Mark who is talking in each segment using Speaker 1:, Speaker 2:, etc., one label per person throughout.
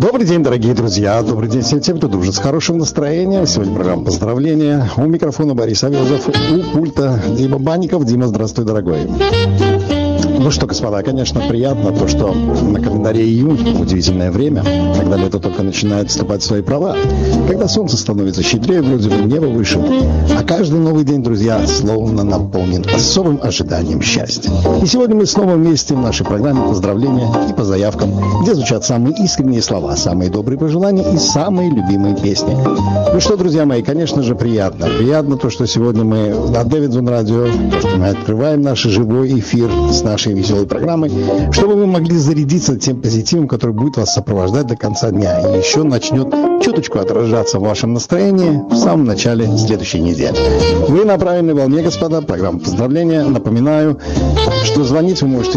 Speaker 1: Добрый день, дорогие друзья. Добрый день всем тем, кто дружит с хорошим настроением. Сегодня программа поздравления. У микрофона Борис Авелов, у пульта Дима Банников. Дима, здравствуй, дорогой. Ну что, господа, конечно, приятно то, что на календаре июнь, удивительное время, когда лето только начинает вступать в свои права, когда солнце становится щедрее, вроде бы небо выше, а каждый новый день, друзья, словно наполнен особым ожиданием счастья. И сегодня мы снова вместе в нашей программе поздравления и по заявкам, где звучат самые искренние слова, самые добрые пожелания и самые любимые песни. Ну что, друзья мои, конечно же, приятно. Приятно то, что сегодня мы на Дэвидсон радио, то, что мы открываем наш живой эфир с нашей веселой программой, чтобы вы могли зарядиться тем позитивом, который будет вас сопровождать до конца дня и еще начнет чуточку отражаться в вашем настроении в самом начале следующей недели. Вы на правильной волне, господа, программа поздравления. Напоминаю, что звонить вы можете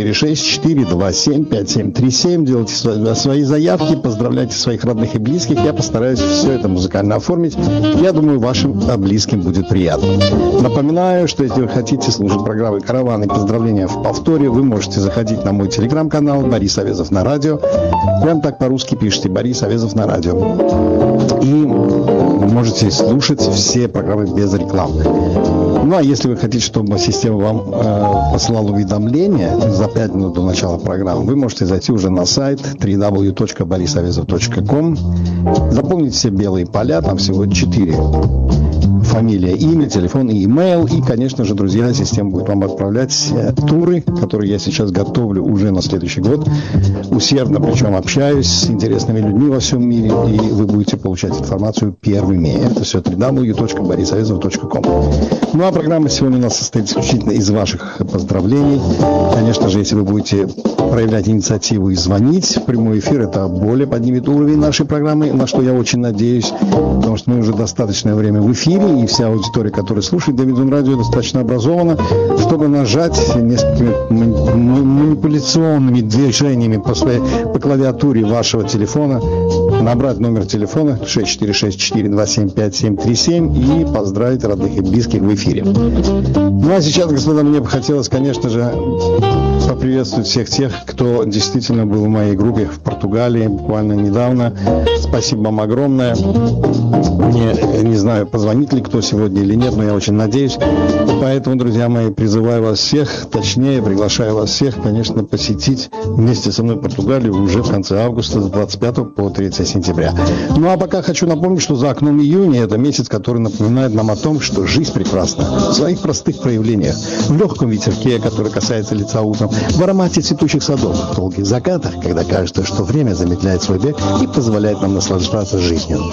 Speaker 1: 646-427-5737, делайте свои заявки, поздравляйте своих родных и близких. Я постараюсь все это музыкально оформить. Я думаю, вашим близким будет приятно. Напоминаю, что если вы хотите слушать программы «Караван» и поздравления в повторе, вы можете заходить на мой телеграм-канал Борис Авезов на радио. Прям так по-русски пишите Борис Авезов на радио. И можете слушать все программы без рекламы. Ну а если вы хотите, чтобы система вам посылала уведомления за 5 минут до начала программы, вы можете зайти уже на сайт www.borisavezov.com, заполнить все белые поля, там всего 4. Фамилия, имя, телефон и имейл. И, конечно же, друзья, система будет вам отправлять туры, которые я сейчас готовлю уже на следующий год. Усердно, причем общаюсь с интересными людьми во всем мире, и вы будете получать информацию первыми. Это все www.borisavezov.com. Ну, а программа сегодня у нас состоит исключительно из ваших поздравлений. Конечно же, если вы будете проявлять инициативу и звонить в прямой эфир, это более поднимет уровень нашей программы, на что я очень надеюсь, потому что мы уже достаточное время в эфире, и вся аудитория, которая слушает Дэвидсон радио, достаточно образована, чтобы нажать несколькими манипуляционными движениями по клавиатуре вашего телефона, набрать номер телефона 646-427-5737 и поздравить родных и близких в эфире. Ну а сейчас, господа, мне бы хотелось, конечно же, поприветствовать всех тех, кто действительно был в моей группе в Португалии буквально недавно. Спасибо вам огромное. Мне не знаю, позвонит ли кто сегодня или нет, но я очень надеюсь. Поэтому, друзья мои, призываю вас всех, точнее, приглашаю вас всех, конечно, посетить вместе со мной Португалию уже в конце августа с 25 по 3 сентября. Ну а пока хочу напомнить, что за окном июня это месяц, который напоминает нам о том, что жизнь прекрасна в своих простых проявлениях, в легком ветерке, который касается лица утром, в аромате цветущих садов, в долгих закатах, когда кажется, что время замедляет свой бег и позволяет нам наслаждаться жизнью.